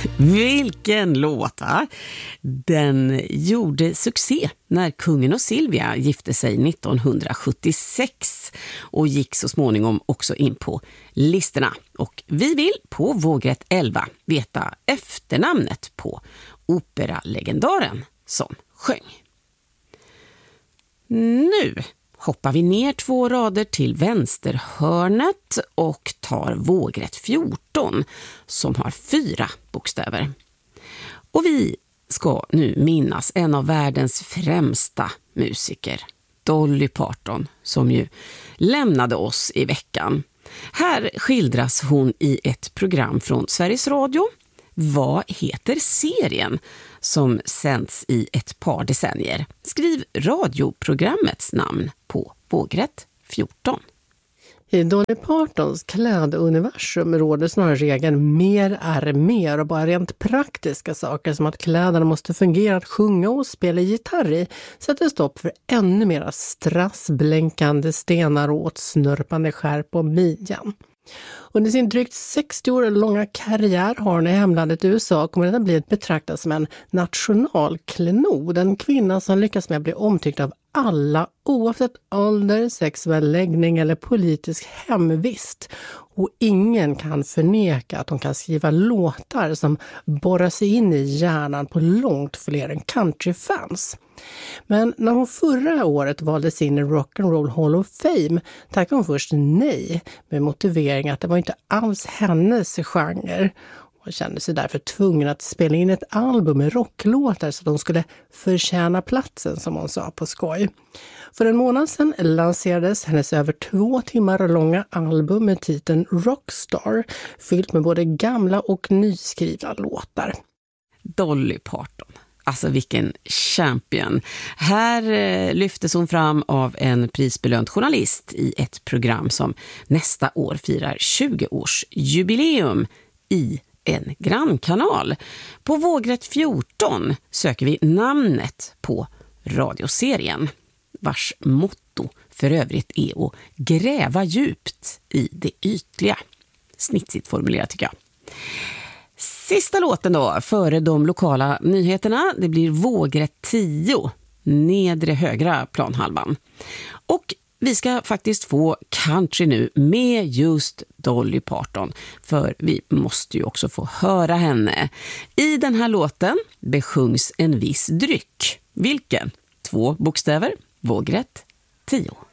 Vilken låt, va? Den gjorde succé när kungen och Silvia gifte sig 1976 och gick så småningom också in på listorna. Och vi vill på vågrätt 11 veta efternamnet på operalegendaren som sjöng. Nu hoppar vi ner 2 rader till vänsterhörnet och tar vågrätt 14 som har 4 bokstäver. Och vi ska nu minnas en av världens främsta musiker, Dolly Parton, som ju lämnade oss i veckan. Här skildras hon i ett program från Sveriges Radio. Vad heter serien som sänds i ett par decennier? Skriv radioprogrammets namn på vågrätt 14. I Dolly Partons kläduniversum råder snarare regeln mer är mer, och bara rent praktiska saker som att kläderna måste fungera att sjunga och spela gitarr i sätter stopp för ännu mera strassblänkande stenar och åtsnörpande skärp på midjan. Under sin drygt 60 år långa karriär har hon i hemlandet USA kommit att bli betraktad som en nationalklenod, en kvinna som lyckas med att bli omtyckt av alla oavsett ålder, sexuell läggning eller politisk hemvist. Och ingen kan förneka att hon kan skriva låtar som borrar sig in i hjärnan på långt fler än countryfans. Men när hon förra året valdes in i Rock and Roll Hall of Fame tackade hon först nej med motivering att det var inte alls hennes genre. Hon kände sig därför tvungen att spela in ett album med rocklåtar så att de skulle förtjäna platsen, som hon sa på skoj. För en månad sedan lanserades hennes över 2 timmar långa album med titeln Rockstar, fyllt med både gamla och nyskrivna låtar. Dolly Parton. Alltså vilken champion. Här lyftes hon fram av en prisbelönt journalist i ett program som nästa år firar 20-årsjubileum i en grannkanal. På vågrätt 14 söker vi namnet på radioserien, vars motto för övrigt är att gräva djupt i det ytliga. Snitsigt formulerat tycker jag. Sista låten då, före de lokala nyheterna, det blir vågrätt 10, nedre högra planhalvan. Och vi ska faktiskt få country nu med just Dolly Parton, för vi måste ju också få höra henne. I den här låten besjungs en viss dryck. Vilken? 2 bokstäver, vågrätt 10.